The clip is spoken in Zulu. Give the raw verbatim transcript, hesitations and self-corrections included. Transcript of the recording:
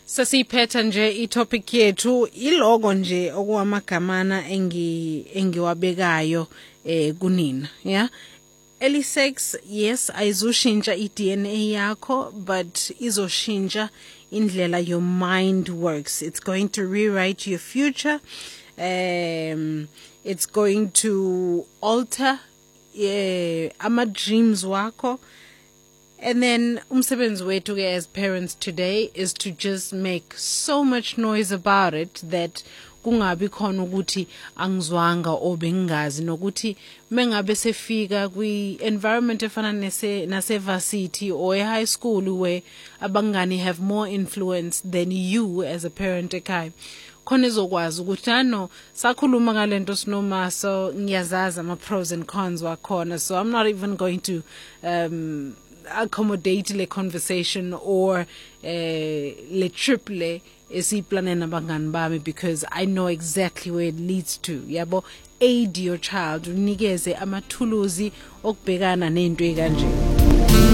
Sasiphetha nje itopic yethu ilogo nje okwamagamana engi engiwabekayo eh kunina yeah Elisex yes ayizoshintsha iD N A yakho but izoshintsha indlela your mind works. It's going to rewrite your future. Um it's going to alter eh ama dreams wakho. And then umsebenzi wethu ke as parents today is to just make so much noise about it that kungabi khona ukuthi angizwanga obengazi nokuthi mengabe sefika kwi environment efana nase nase varsity or a high school where abangani have more influence than you as a parent ekhaya khona izokwazi ukuthi ano sakhuluma ngalento sinoma so ngiyazaza ama pros and cons wakhona, so I'm not even going to um accommodate le conversation or uh, le trip le esiplane nabangani bami because I know exactly where it leads to. Yabo, aid your child, unikeze amathuluzi okubhekana nento ekanje.